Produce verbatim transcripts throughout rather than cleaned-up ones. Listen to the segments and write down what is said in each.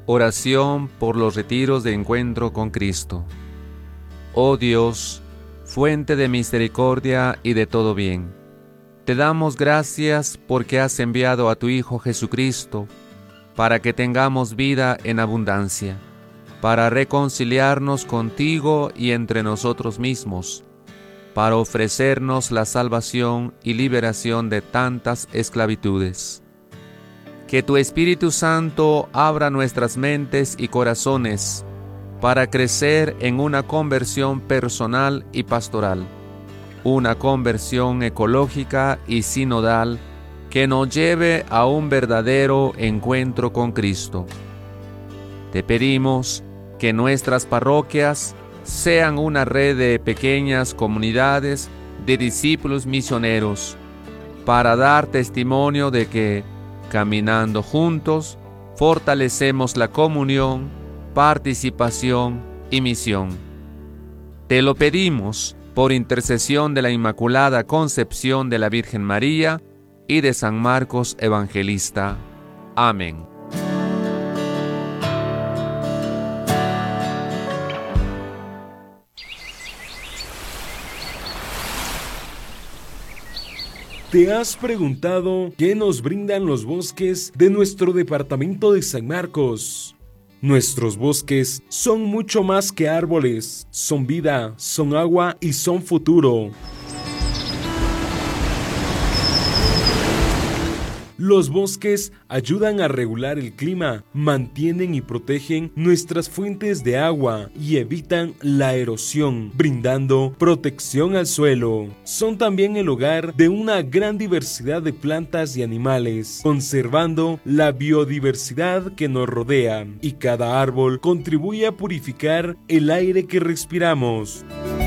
Oración por los retiros de encuentro con Cristo. Oh Dios, fuente de misericordia y de todo bien, te damos gracias porque has enviado a tu Hijo Jesucristo para que tengamos vida en abundancia, para reconciliarnos contigo y entre nosotros mismos, para ofrecernos la salvación y liberación de tantas esclavitudes. Que tu Espíritu Santo abra nuestras mentes y corazones para crecer en una conversión personal y pastoral, una conversión ecológica y sinodal que nos lleve a un verdadero encuentro con Cristo. Te pedimos que nuestras parroquias sean una red de pequeñas comunidades de discípulos misioneros para dar testimonio de que, caminando juntos, fortalecemos la comunión, participación y misión. Te lo pedimos por intercesión de la Inmaculada Concepción de la Virgen María y de San Marcos Evangelista. Amén. ¿Te has preguntado qué nos brindan los bosques de nuestro departamento de San Marcos? Nuestros bosques son mucho más que árboles, son vida, son agua y son futuro. Los bosques ayudan a regular el clima, mantienen y protegen nuestras fuentes de agua y evitan la erosión, brindando protección al suelo. Son también el hogar de una gran diversidad de plantas y animales, conservando la biodiversidad que nos rodea, y cada árbol contribuye a purificar el aire que respiramos.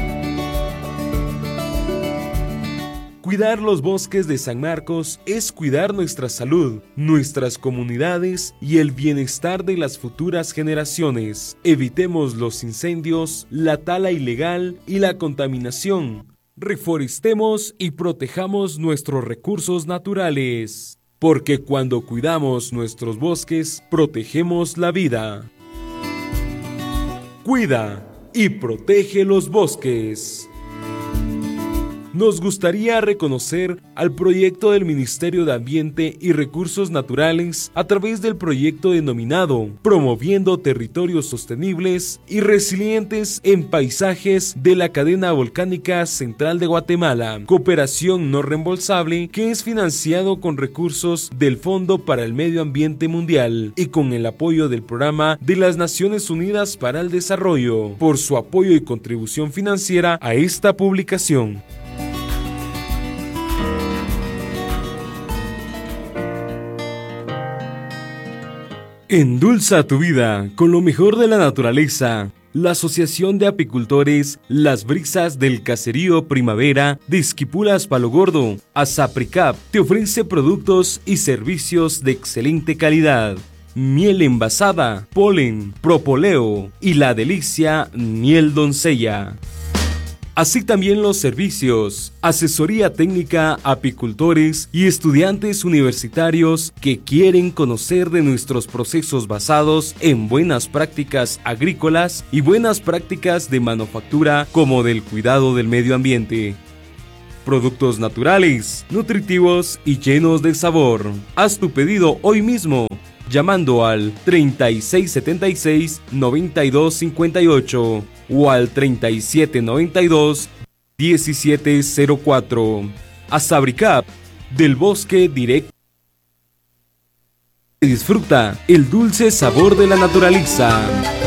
Cuidar los bosques de San Marcos es cuidar nuestra salud, nuestras comunidades y el bienestar de las futuras generaciones. Evitemos los incendios, la tala ilegal y la contaminación. Reforestemos y protejamos nuestros recursos naturales, porque cuando cuidamos nuestros bosques, protegemos la vida. Cuida y protege los bosques. Nos gustaría reconocer al proyecto del Ministerio de Ambiente y Recursos Naturales a través del proyecto denominado Promoviendo Territorios Sostenibles y Resilientes en Paisajes de la Cadena Volcánica Central de Guatemala, cooperación no reembolsable que es financiado con recursos del Fondo para el Medio Ambiente Mundial y con el apoyo del Programa de las Naciones Unidas para el Desarrollo, por su apoyo y contribución financiera a esta publicación. Endulza tu vida con lo mejor de la naturaleza. La Asociación de Apicultores Las Brisas del Caserío Primavera de Esquipulas Palo Gordo, ASAPRICAP, te ofrece productos y servicios de excelente calidad. Miel envasada, polen, propoleo y la delicia miel doncella. Así también los servicios, asesoría técnica a apicultores y estudiantes universitarios que quieren conocer de nuestros procesos basados en buenas prácticas agrícolas y buenas prácticas de manufactura como del cuidado del medio ambiente. Productos naturales, nutritivos y llenos de sabor. Haz tu pedido hoy mismo llamando al treinta y seis setenta y seis noventa y dos cincuenta y ocho o al treinta y siete noventa y dos diecisiete cero cuatro. ASAPRICAP, del bosque directo. Disfruta el dulce sabor de la naturaleza.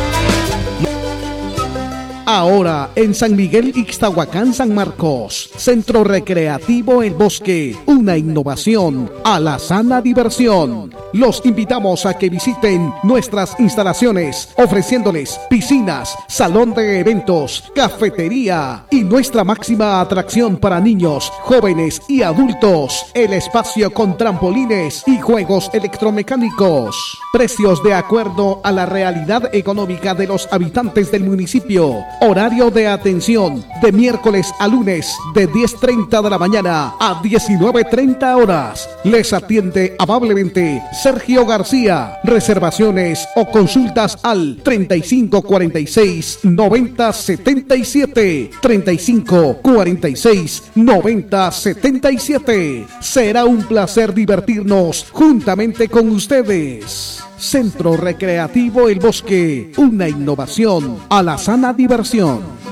Ahora en San Miguel Ixtahuacán, San Marcos, Centro Recreativo El Bosque, una innovación a la sana diversión. Los invitamos a que visiten nuestras instalaciones, ofreciéndoles piscinas, salón de eventos, cafetería y nuestra máxima atracción para niños, jóvenes y adultos, el espacio con trampolines y juegos electromecánicos. Precios de acuerdo a la realidad económica de los habitantes del municipio. Horario de atención de miércoles a lunes de diez treinta de la mañana a diecinueve treinta horas. Les atiende amablemente Sergio García. Reservaciones o consultas al treinta y cinco cuarenta y seis noventa setenta y siete. treinta y cinco cuarenta y seis noventa setenta y siete. Será un placer divertirnos juntamente con ustedes. Centro Recreativo El Bosque, una innovación a la sana diversión.